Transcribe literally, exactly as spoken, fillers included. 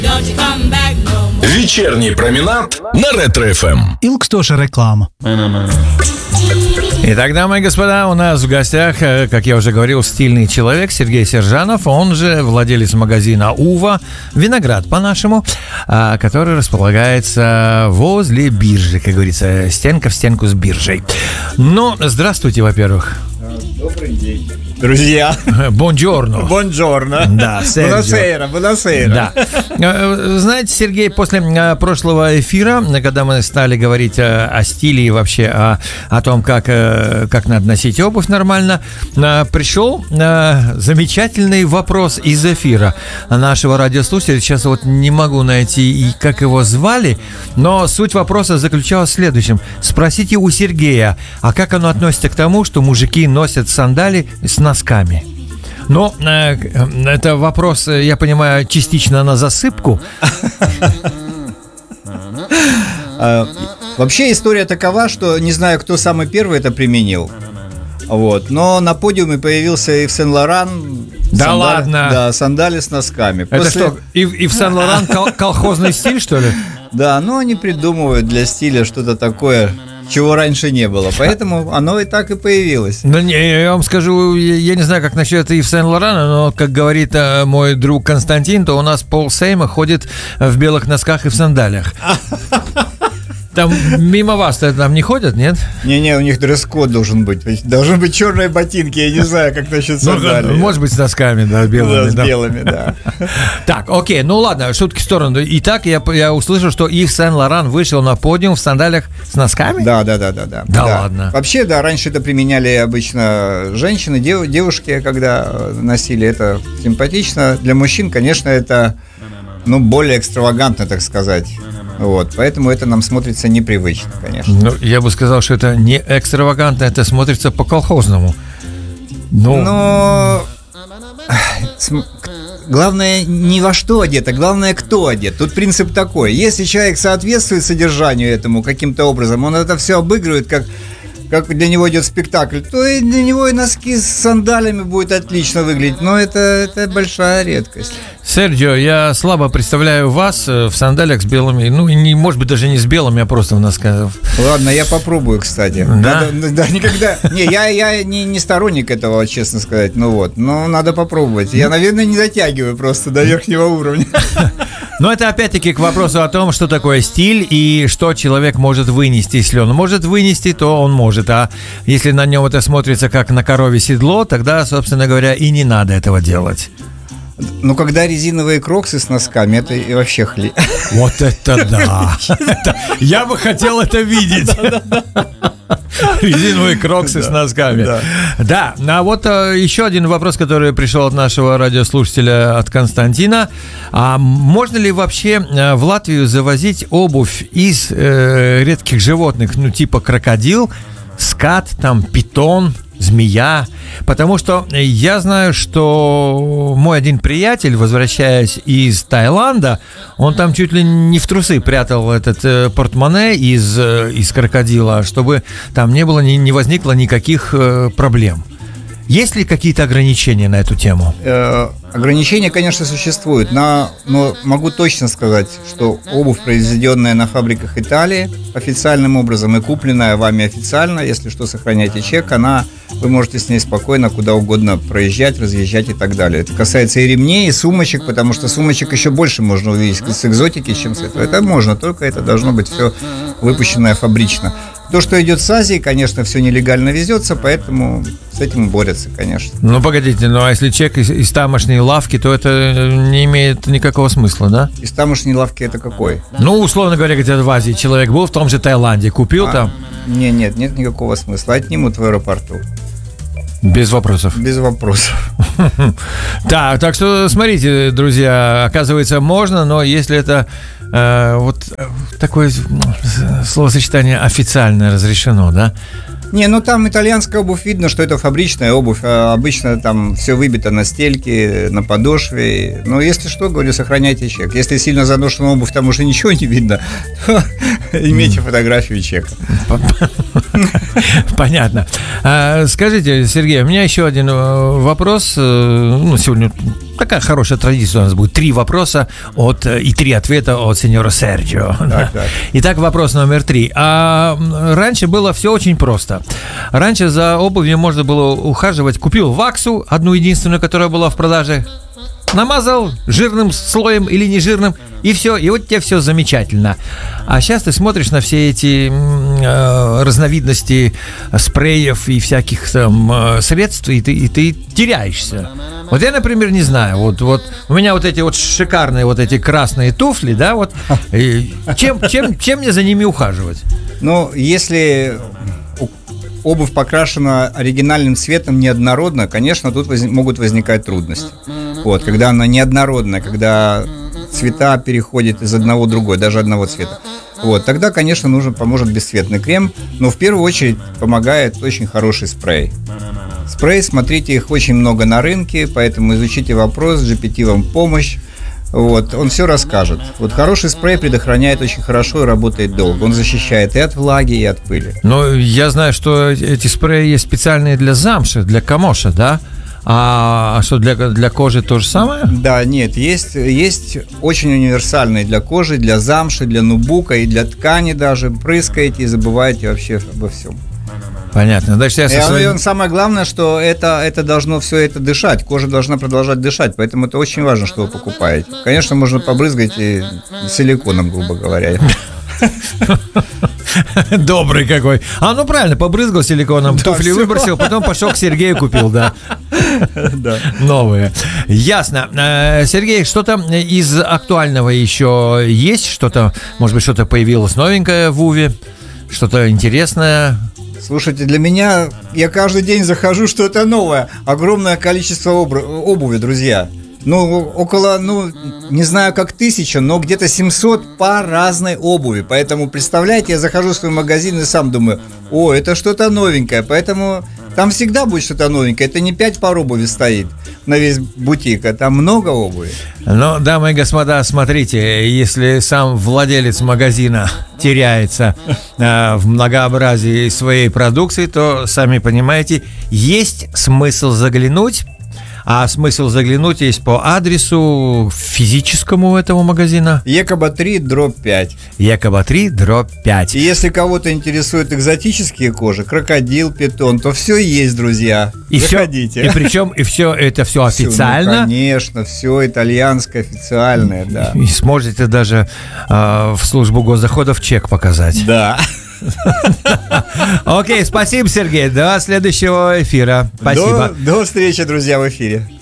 Вечерний променад на Ретро-эф эм. Илкстоша реклама. Итак, дамы и господа, у нас в гостях, как я уже говорил, стильный человек Сергей Сержанов. Он же владелец магазина «Ува», виноград по-нашему, который располагается возле биржи, как говорится, стенка в стенку с биржей. Ну, здравствуйте, во-первых. Добрый день, друзья. Бонджорно. Бонджорно. Да, Бонасейра, бонасейра. Да. Знаете, Сергей, после прошлого эфира, когда мы стали говорить о стиле и вообще о, о том, как, как надо носить обувь нормально, пришел замечательный вопрос из эфира нашего радиослушателя. Сейчас вот не могу найти, и как его звали, но суть вопроса заключалась в следующем. Спросите у Сергея, а как оно относится к тому, что мужики носят сандали с носками? Но э, это вопрос, я понимаю, частично на засыпку. Вообще история такова, что не знаю, кто самый первый это применил. Вот. Но на подиуме появился Ив Сен-Лоран. Да сандали, ладно? Да, сандали с носками. Это После... что, Ив, Ив Сен-Лоран кол- колхозный стиль, что ли? Да, но они придумывают для стиля что-то такое, чего раньше не было. Поэтому оно и так и появилось. Ну, не, я вам скажу, я, я не знаю, как насчет Ив Сен-Лорана, но, как говорит а, мой друг Константин, то у нас Пол Сейма ходит в белых носках и в сандалиях. Там мимо вас-то там не ходят, нет? Не-не, у них дресс-код должен быть. Должны быть черные ботинки, я не знаю, как насчет сандалий. Ну, может быть, с носками, да, белыми. Да, с да. белыми, да. Так, окей, ну ладно, шутки в сторону. Итак, я, я услышал, что Ив Сен-Лоран вышел на подиум в сандалиях с носками? Да, да, да, да, да. Да, да. Ладно. Вообще, да, раньше это применяли обычно женщины, дев, девушки, когда носили это симпатично. Для мужчин, конечно, это, ну, более экстравагантно, так сказать. Вот, поэтому это нам смотрится непривычно, конечно. Ну, я бы сказал, что это не экстравагантно, это смотрится по-колхозному. Ну... Но... Главное, не во что одет, а главное, кто одет. Тут принцип такой. Если человек соответствует содержанию этому каким-то образом, он это все обыгрывает, как... как для него идет спектакль, то и для него и носки с сандалями будет отлично выглядеть. Но это, это большая редкость. Серджио, я слабо представляю вас в сандалиях с белыми, ну, не, может быть, даже не с белыми, а просто в носках. Ладно, я попробую, кстати. Да? Надо, да, никогда. Не, я, я не, не сторонник этого, честно сказать. Ну вот, но надо попробовать. Я, наверное, не дотягиваю просто до верхнего уровня. Но это опять-таки к вопросу о том, что такое стиль и что человек может вынести. Если он может вынести, то он может. А если на нем это смотрится как на корове седло, тогда, собственно говоря, и не надо этого делать. Ну, когда резиновые кроксы с носками, это и вообще хли. Вот это да! Я бы хотел это видеть. Резиновые кроксы с носками. Да, а вот еще один вопрос, который пришел от нашего радиослушателя, от Константина. А можно ли вообще в Латвию завозить обувь из редких животных, ну, типа крокодил, скат, там, питон, змея? Потому что я знаю, что мой один приятель, возвращаясь из Таиланда, он там чуть ли не в трусы прятал этот э, портмоне из, э, из крокодила, чтобы там не было, не, не возникло никаких э, проблем. Есть ли какие-то ограничения на эту тему? Э, ограничения, конечно, существуют, но, но могу точно сказать, что обувь, произведенная на фабриках Италии официальным образом и купленная вами официально, если что, сохраняйте чек, она, вы можете с ней спокойно куда угодно проезжать, разъезжать и так далее. Это касается и ремней, и сумочек, потому что сумочек еще больше можно увидеть с экзотики, чем с этого. Это можно, только это должно быть все выпущенное фабрично. То, что идет с Азии, конечно, все нелегально везется, поэтому с этим борются, конечно. Ну, погодите, ну а если чек из, из тамошней лавки, то это не имеет никакого смысла, да? Из тамошней лавки это какой? Ну, условно говоря, где-то в Азии человек был, в том же Таиланде, купил а, там? Нет, нет, нет никакого смысла. Отнимут в аэропорту. Без вопросов. Без вопросов. Да, так что смотрите, друзья, оказывается, можно, но если это э, вот такое словосочетание официально разрешено, да? Не, ну там итальянская обувь, видно, что это фабричная обувь. А обычно там все выбито на стельке, на подошве. Но если что, говорю, сохраняйте чек. Если сильно заношена обувь, там уже ничего не видно, то имейте фотографию чека. Понятно. Скажите, Сергей, у меня еще один вопрос. Ну, сегодня такая хорошая традиция у нас будет. Три вопроса от, и три ответа от сеньора Серджио. Так, так. Итак, вопрос номер три. А раньше было все очень просто. Раньше за обувью можно было ухаживать. Купил ваксу, одну единственную, которая была в продаже, намазал жирным слоем или не жирным, и все, и вот тебе все замечательно. А сейчас ты смотришь на все эти э, разновидности спреев и всяких там э, средств, и ты, и ты теряешься. Вот я, например, не знаю, вот, вот у меня вот эти вот шикарные вот эти красные туфли, да, вот, и чем, чем, чем мне за ними ухаживать? Ну, если обувь покрашена оригинальным цветом неоднородно, конечно, тут воз... могут возникать трудности. Вот, когда она неоднородная, когда цвета переходят из одного в другой, даже одного цвета. Вот, тогда, конечно, нужен поможет бесцветный крем, но в первую очередь помогает очень хороший спрей. Спрей, смотрите, их очень много на рынке, поэтому изучите вопрос, джи пи ти вам помощь. Вот, он все расскажет. Вот хороший спрей предохраняет очень хорошо и работает долго. Он защищает и от влаги, и от пыли. Но я знаю, что эти спреи есть специальные для замши, для камоша, да? А, а что, для, для кожи то же самое? Да, нет, есть, есть очень универсальные для кожи, для замши, для нубука и для ткани даже. Прыскаете и забываете вообще обо всем. Понятно. Дальше я со и, своим... и самое главное, что это, это должно все это дышать. Кожа должна продолжать дышать, поэтому это очень важно, что вы покупаете. Конечно, можно побрызгать и силиконом, грубо говоря. Добрый какой. А, ну правильно, побрызгал силиконом, да, туфли все. Выбросил, потом пошел к Сергею, купил, да. Да. Новые. Ясно. Сергей, что-то из актуального еще есть? Что-то, может быть, что-то появилось новенькое в УВе? Что-то интересное? Слушайте, для меня, я каждый день захожу, что-то новое. Огромное количество обу- обуви, друзья. Ну, около, ну, не знаю, как тысяча, но где-то семьсот пар разной обуви. Поэтому, представляете, я захожу в свой магазин и сам думаю, о, это что-то новенькое. Поэтому там всегда будет что-то новенькое. Это не пять пар обуви стоит на весь бутик, а там много обуви. Ну, дамы и господа, смотрите, если сам владелец магазина теряется э, в многообразии своей продукции, то, сами понимаете, есть смысл заглянуть. А смысл заглянуть есть по адресу физическому этого магазина. Якоба три, дробь пять. Якоба три, дробь пять. И если кого-то интересуют экзотические кожи, крокодил, питон, то все есть, друзья. И заходите. Все, и причем и все это все официально. Все, ну, конечно, все итальянское, официальное, да. И сможете даже э, в службу госдоходов чек показать. Да. Окей, спасибо, Сергей. До следующего эфира. Спасибо. До, до встречи, друзья, в эфире.